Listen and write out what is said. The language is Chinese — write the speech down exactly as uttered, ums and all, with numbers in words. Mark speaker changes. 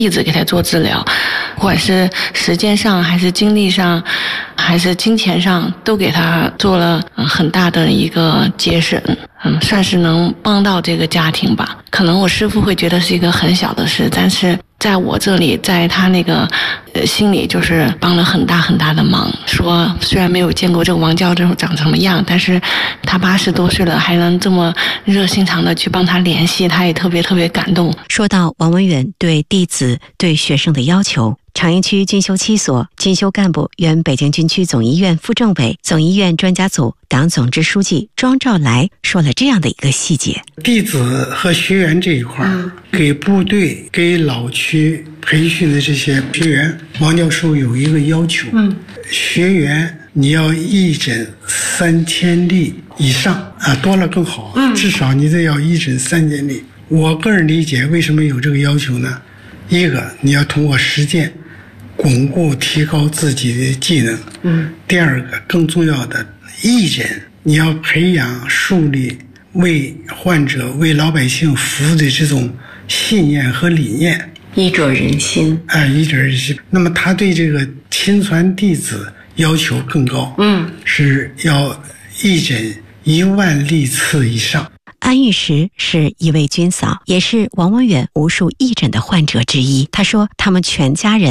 Speaker 1: 一直给他做治疗，不管是时间上还是精力上还是金钱上，都给他做了很大的一个节省，嗯，算是能帮到这个家庭吧。可能我师父会觉得是一个很小的事，但是在我这里，在他那个呃心里就是帮了很大很大的忙。说虽然没有见过这个王教授长什么样，但是他八十多岁了还能这么热心肠的去帮他联系，他也特别特别感动。
Speaker 2: 说到王文远对弟子对学生的要求，长营区军修七所军修干部原北京军区总医院副政委、总医院专家组党总支书记庄兆来说了这样的一个细节：
Speaker 3: 弟子和学员这一块，嗯、给部队、给老区培训的这些学员，王教授有一个要求，嗯，学员你要一诊三千例以上啊，多了更好，嗯，至少你得要一诊三千例。我个人理解，为什么有这个要求呢？一个，你要通过实践巩固提高自己的技能，嗯，第二个更重要的，义诊你要培养树立为患者为老百姓服务的这种信念和理念，
Speaker 2: 医者仁心，
Speaker 3: 哎，医者仁心。那么他对这个亲传弟子要求更高，嗯，是要义诊一万例次以上。
Speaker 2: 安玉石是一位军嫂，也是王文远无数义诊的患者之一。他说他们全家人